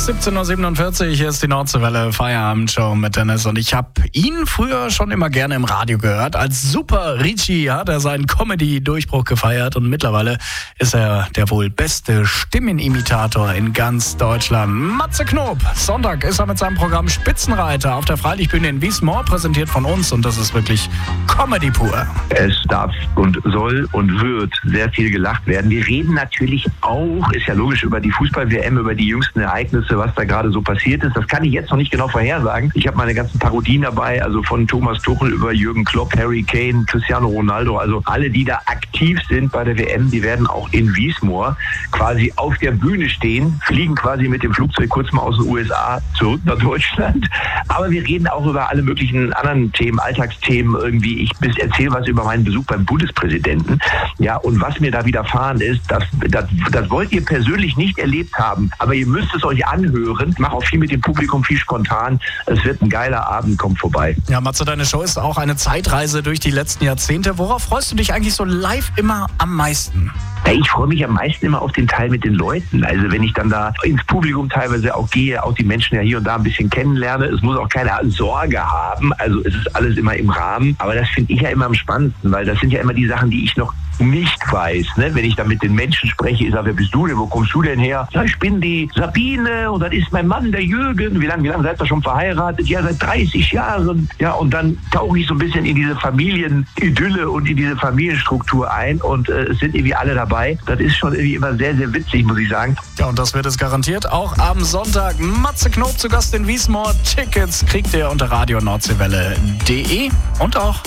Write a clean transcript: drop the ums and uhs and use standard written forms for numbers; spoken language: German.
17.47 Uhr, hier ist die Nordseewelle Feierabendshow mit Dennis und ich habe ihn früher schon immer gerne im Radio gehört. Als Super Ricci hat er seinen Comedy-Durchbruch gefeiert und mittlerweile ist er der wohl beste Stimmenimitator in ganz Deutschland. Matze Knob, Sonntag ist er mit seinem Programm Spitzenreiter auf der Freilichtbühne in Wiesmoor, präsentiert von uns und das ist wirklich Comedy pur. Es darf und soll und wird sehr viel gelacht werden. Wir reden natürlich auch, ist ja logisch, über die Fußball-WM, über die jüngsten Ereignisse, was da gerade so passiert ist. Das kann ich jetzt noch nicht genau vorhersagen. Ich habe meine ganzen Parodien dabei, also von Thomas Tuchel über Jürgen Klopp, Harry Kane, Cristiano Ronaldo, also alle, die da aktiv sind bei der WM, die werden auch in Wiesmoor quasi auf der Bühne stehen, fliegen quasi mit dem Flugzeug kurz mal aus den USA zurück nach Deutschland. Aber wir reden auch über alle möglichen anderen Themen, Alltagsthemen irgendwie. Ich erzähle was über meinen Besuch beim Bundespräsidenten. Ja, und was mir da widerfahren ist, das wollt ihr persönlich nicht erlebt haben, aber ihr müsst es euch anhören. Ich mache auch viel mit dem Publikum, viel spontan. Es wird ein geiler Abend, kommt vorbei. Ja, Matze, deine Show ist auch eine Zeitreise durch die letzten Jahrzehnte. Worauf freust du dich eigentlich so live immer am meisten? Ja, ich freue mich am meisten immer auf den Teil mit den Leuten. Also wenn ich dann da ins Publikum teilweise auch gehe, auch die Menschen ja hier und da ein bisschen kennenlerne. Es muss auch keiner Sorge haben. Also es ist alles immer im Rahmen. Aber das finde ich ja immer am spannendsten, weil das sind ja immer die Sachen, die ich noch nicht weiß. Ne? Wenn ich dann mit den Menschen spreche, ich sage, wer bist du denn, wo kommst du denn her? Ja, ich bin die Sabine und das ist mein Mann, der Jürgen. Wie lange seid ihr schon verheiratet? Ja, seit 30 Jahren. Ja, und dann tauche ich so ein bisschen in diese Familienidylle und in diese Familienstruktur ein und es sind irgendwie alle dabei. Das ist schon irgendwie immer sehr, sehr witzig, muss ich sagen. Ja, und das wird es garantiert auch am Sonntag. Matze Knob zu Gast in Wiesmoor. Tickets kriegt ihr unter radionordsewelle.de und auch